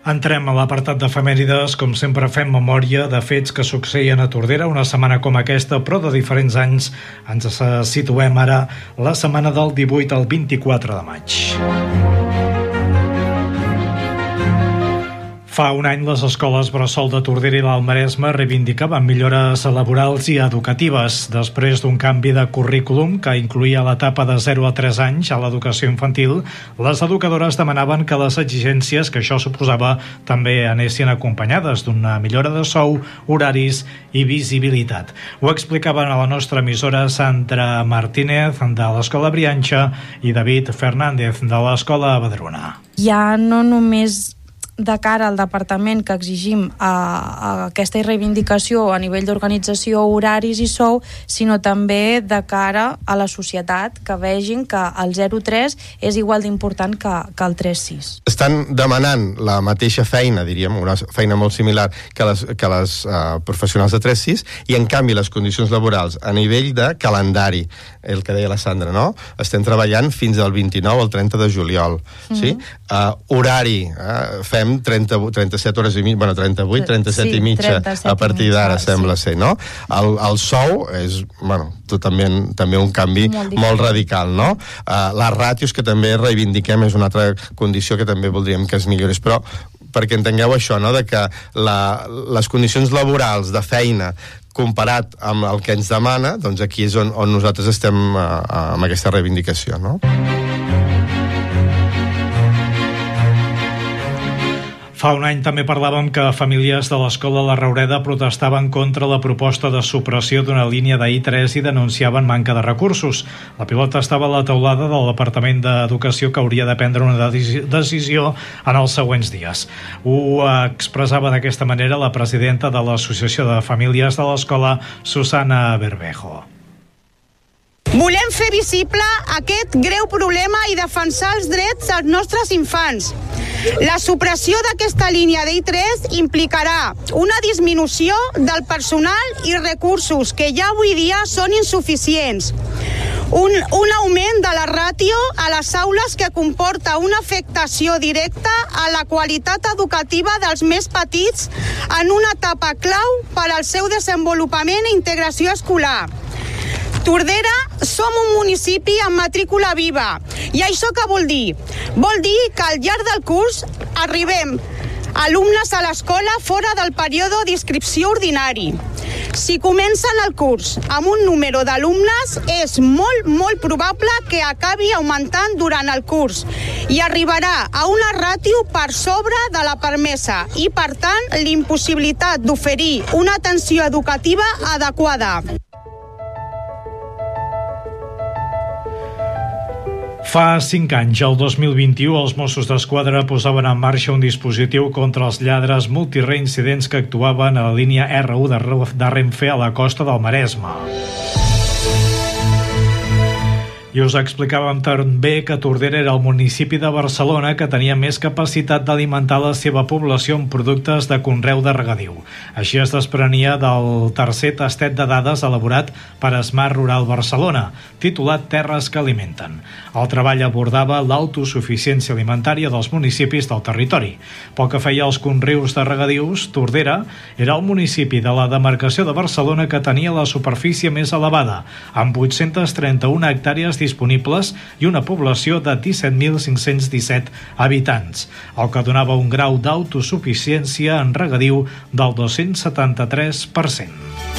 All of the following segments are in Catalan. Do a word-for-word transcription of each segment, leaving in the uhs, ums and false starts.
Entrem a l'apartat d'efemèrides. Com sempre fem memòria de fets que succeïen a Tordera una setmana com aquesta, però de diferents anys. Ens situem ara la setmana del divuit al vint-i-quatre de maig. Fa un any les escoles bressol de Tordera i l'Alt Maresme reivindicaven millores laborals i educatives. Després d'un canvi de currículum que incluïa l'etapa de zero a tres anys a l'educació infantil, les educadores demanaven que les exigències que això suposava també anessin acompanyades d'una millora de sou, horaris i visibilitat. Ho explicaven a la nostra emissora Sandra Martínez de l'Escola Brianxa i David Fernández de l'Escola Badruna. Ja no només de cara al departament que exigim a, a aquesta reivindicació a nivell d'organització, horaris i sou, sinó també de cara a la societat, que vegin que el zero tres és igual d'important que, que el tres sis. Estan demanant la mateixa feina, diríem, una feina molt similar que les, que les uh, professionals de tres sis, i en canvi les condicions laborals a nivell de calendari, el que deia la Sandra, no? Estem treballant fins al vint-i-nou al trenta de juliol, mm-hmm. sí? Uh, horari, uh, fem trenta, trenta-set hores i mitja, bueno, trenta-vuit, trenta-set sí, i mitja a partir d'ara, sí. Sembla ser, no? El, el sou és, bueno, també, també un canvi molt, molt radical, no? Uh, les ràtios que també reivindiquem és una altra condició que també voldríem que es millorés, però perquè entengueu això, no?, de que la, les condicions laborals de feina comparat amb el que ens demana, doncs aquí és on, on nosaltres estem uh, amb aquesta reivindicació, no? Fa un any també parlàvem que famílies de l'Escola La Raureda protestaven contra la proposta de supressió d'una línia de I tres i denunciaven manca de recursos. La pilota estava a la teulada del Departament d'Educació, que hauria de prendre una decisió en els següents dies. Ho expressava d'aquesta manera la presidenta de l'Associació de Famílies de l'Escola, Susana Bermejo. Volem fer visible aquest greu problema i defensar els drets dels nostres infants. La supressió d'aquesta línia d'I tres implicarà una disminució del personal i recursos que ja avui dia són insuficients. Un, un augment de la ràtio a les aules que comporta una afectació directa a la qualitat educativa dels més petits en una etapa clau per al seu desenvolupament i integració escolar. Tordera som un municipi amb matrícula viva. I això què vol dir? Vol dir que al llarg del curs arribem alumnes a l'escola fora del període d'inscripció ordinari. Si comencen el curs amb un número d'alumnes, és molt, molt probable que acabi augmentant durant el curs i arribarà a una ràtio per sobre de la permesa i, per tant, l'impossibilitat d'oferir una atenció educativa adequada. Fa cinc anys, el dos mil vint-i-u, els Mossos d'Esquadra posaven en marxa un dispositiu contra els lladres multireincidents que actuaven a la línia R u de Renfe a la costa del Maresme. I us explicàvem també que Tordera era el municipi de Barcelona que tenia més capacitat d'alimentar la seva població amb productes de conreu de regadiu. Així es desprenia del tercer tastet de dades elaborat per Smart Rural Barcelona, titulat Terres que alimenten. El treball abordava l'autosuficiència alimentària dels municipis del territori. Pel que feia als conreus de regadius, Tordera era el municipi de la demarcació de Barcelona que tenia la superfície més elevada, amb vuit-centes trenta-una hectàrees disponibles i una població de disset mil cinc-cents disset habitants, el que donava un grau d'autosuficiència en regadiu del dos-cents setanta-tres per cent.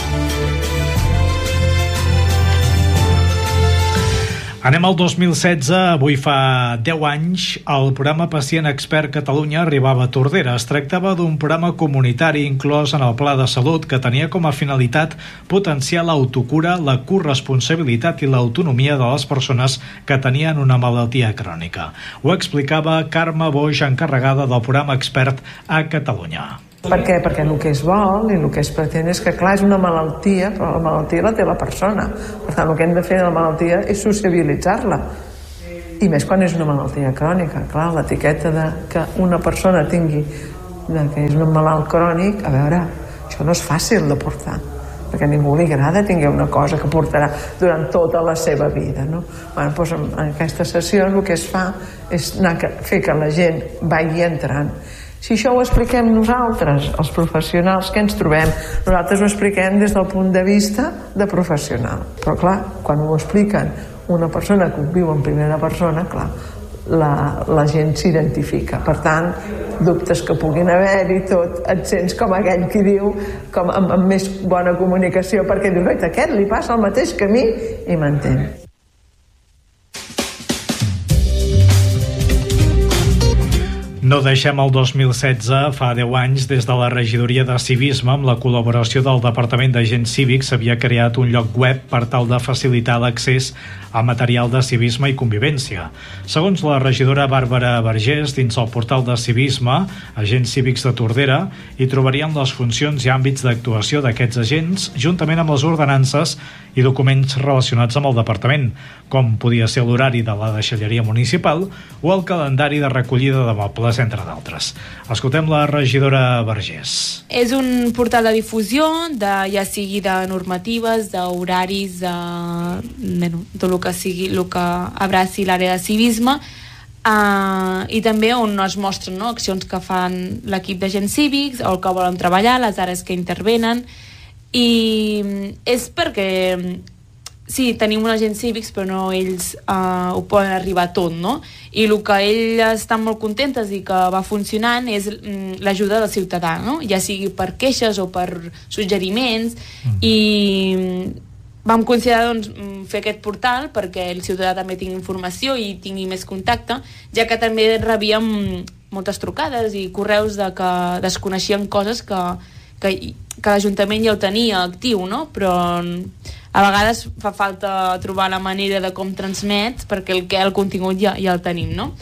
Anem al dos mil setze, avui fa deu anys, el programa Pacient Expert Catalunya arribava a Tordera. Es tractava d'un programa comunitari inclòs en el Pla de Salut que tenia com a finalitat potenciar l'autocura, la corresponsabilitat i l'autonomia de les persones que tenien una malaltia crònica. Ho explicava Carme Boix, encarregada del programa Expert a Catalunya. Per què? Perquè el que es vol i el que es pretén és que, clar, és una malaltia, però la malaltia la té la persona. Per tant, el que hem de fer de la malaltia és sociabilitzar-la. I més quan és una malaltia crònica. Clar, l'etiqueta de que una persona tingui de que és un malalt crònic, a veure, això no és fàcil de portar, perquè a ningú li agrada tenir una cosa que portarà durant tota la seva vida, no? Bueno, doncs en aquesta sessió el que es fa és anar a fer que la gent vagi entrant Si això ho expliquem nosaltres, els professionals que ens trobem, nosaltres ho expliquem des del punt de vista de professional. Però clar, quan ho expliquen una persona que ho viu en primera persona, clar, la, la gent s'identifica. Per tant, dubtes que puguin haver-hi tot, et sents com aquell qui diu, com amb, amb més bona comunicació, perquè dius, oi, aquest li passa el mateix que a mi, i m'entén. No deixem el dos mil setze, fa deu anys, des de la regidoria de civisme, amb la col·laboració del Departament d'Agents Cívics, s'havia creat un lloc web per tal de facilitar l'accés a material de civisme i convivència. Segons la regidora Bàrbara Vergés, dins el portal de civisme, Agents Cívics de Tordera, hi trobarien les funcions i àmbits d'actuació d'aquests agents, juntament amb les ordenances i documents relacionats amb el departament, com podia ser l'horari de la deixalleria municipal o el calendari de recollida de mobles, entre d'altres. Escoltem la regidora Vergés. És un portal de difusió, de, ja sigui de normatives, d'horaris, de, bueno, tot el que sigui, el que abraci l'àrea de civisme, uh, i també on es mostren, no, accions que fan l'equip d'agents cívics, o el que volen treballar, les àrees que intervenen, i és perquè sí, tenim uns agents cívics, però no ells uh, ho poden arribar tot, no? I el que ells estan molt contentes i que va funcionant és mm, l'ajuda del ciutadà, no? Ja sigui per queixes o per suggeriments, mm. i vam considerar, doncs, fer aquest portal perquè el ciutadà també tingui informació i tingui més contacte, ja que també rebíem moltes trucades i correus de que desconeixien coses que, que, que l'Ajuntament ja ho tenia actiu, no? Però a vegades fa falta trobar la manera de com transmets, perquè el que el contingut ja, ja el tenim, no?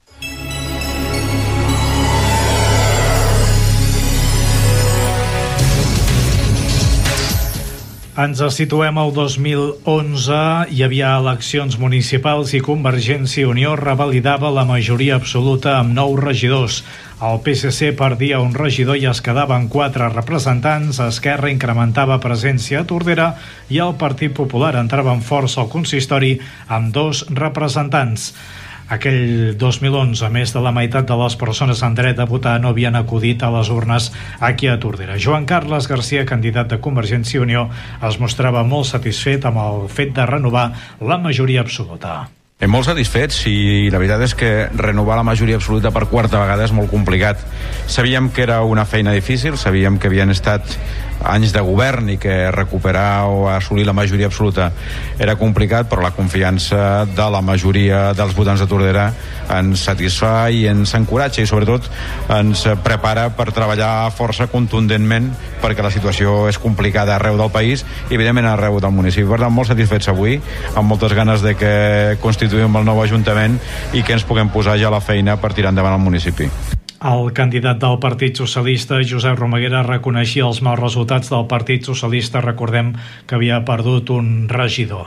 Ens situem al dos mil onze, hi havia eleccions municipals i Convergència i Unió revalidava la majoria absoluta amb nou regidors. El P S C perdia un regidor i es quedaven quatre representants, Esquerra incrementava presència a Tordera i el Partit Popular entrava en força al consistori amb dos representants. Aquell dos mil onze, més de la meitat de les persones en dret a votar no havien acudit a les urnes aquí a Tordera. Joan Carles Garcia, candidat de Convergència i Unió, es mostrava molt satisfet amb el fet de renovar la majoria absoluta. Molt satisfets, i la veritat és que renovar la majoria absoluta per quarta vegada és molt complicat. Sabíem que era una feina difícil, sabíem que havien estat anys de govern i que recuperar o assolir la majoria absoluta era complicat, però la confiança de la majoria dels votants de Tordera ens satisfà i ens encoratja, i sobretot ens prepara per treballar força contundentment, perquè la situació és complicada arreu del país i evidentment arreu del municipi. Per tant, molt satisfets avui, amb moltes ganes de que constituïm el nou Ajuntament i que ens puguem posar ja a la feina per tirar endavant el municipi. El candidat del Partit Socialista, Josep Romaguera, reconeixia els mals resultats del Partit Socialista. Recordem que havia perdut un regidor.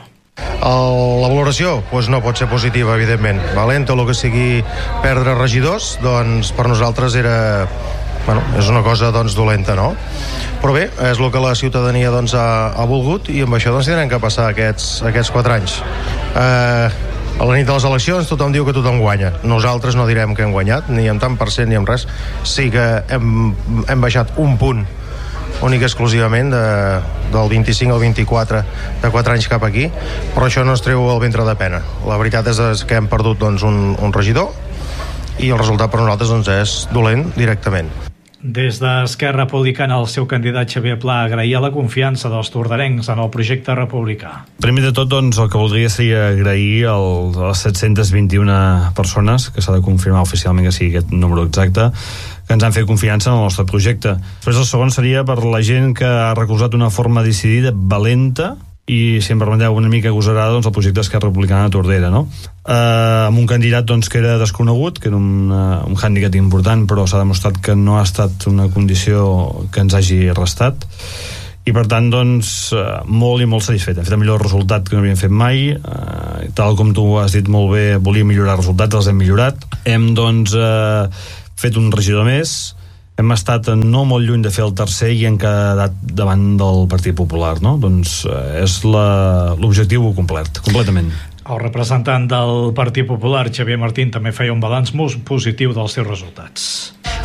La valoració doncs no pot ser positiva, evidentment. Valent, tot el que sigui perdre regidors, doncs per nosaltres era... Bueno, és una cosa doncs dolenta, no? Però bé, és el que la ciutadania doncs ha, ha volgut, i amb això doncs tindrem que passar aquests, aquests quatre anys. Eh... A la nit de les eleccions tothom diu que tothom guanya. Nosaltres no direm que hem guanyat, ni en tant per cent ni en res. Sí que hem, hem baixat un punt únic exclusivament de, del vint-i-cinc al vint-i-quatre, de quatre anys cap aquí, però això no ens treu el ventre de pena. La veritat és que hem perdut doncs, un, un regidor, i el resultat per nosaltres doncs, és dolent directament. Des d'Esquerra Republicana, el seu candidat Xavier Pla agraïa la confiança dels torderencs en el projecte republicà. Primer de tot, doncs, el que voldria seria agrair el, a les set-cents vint-i-una persones, que s'ha de confirmar oficialment que sigui aquest número exacte, que ens han fet confiança en el nostre projecte. Després el segon seria per la gent que ha recolzat d'una forma decidida, valenta, i si em permeteu una mica agosarada, doncs, el projecte Esquerra Republicana de Tordera, no? Eh, amb un candidat doncs, que era desconegut, que era un, uh, un hàndicap important, però s'ha demostrat que no ha estat una condició que ens hagi restat, i per tant doncs uh, molt i molt satisfet. Hem fet el millor resultat que no havíem fet mai, uh, tal com tu has dit molt bé, volíem millorar els resultats, els hem millorat. Hem doncs uh, fet un regidor més, hem estat no molt lluny de fer el tercer i hem quedat davant del Partit Popular, no? Doncs eh, és l'objectiu complet, completament. El representant del Partit Popular, Xavier Martín, també feia un balanç molt positiu dels seus resultats.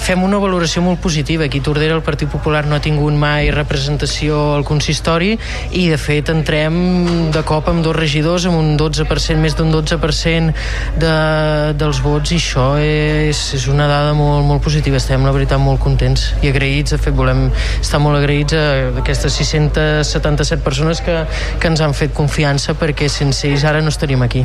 fem una valoració molt positiva. Aquí a Tordera el Partit Popular no ha tingut mai representació al consistori i de fet entrem de cop amb dos regidors, amb un dotze per cent, més d'un dotze per cent de, dels vots, i això és, és una dada molt, molt positiva. Estem, la veritat, molt contents i agraïts. De fet, volem estar molt agraïts a aquestes sis-centes setanta-set persones que, que ens han fet confiança, perquè sense ells ara no estaríem aquí.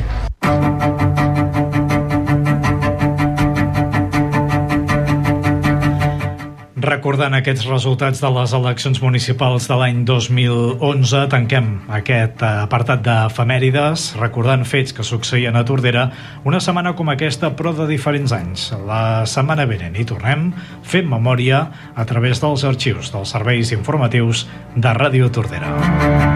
Recordant aquests resultats de les eleccions municipals de l'any dos mil onze, tanquem aquest apartat d'efemèrides, recordant fets que succeïen a Tordera una setmana com aquesta, però de diferents anys. La setmana vinent hi tornem, fent memòria a través dels arxius dels serveis informatius de Ràdio Tordera.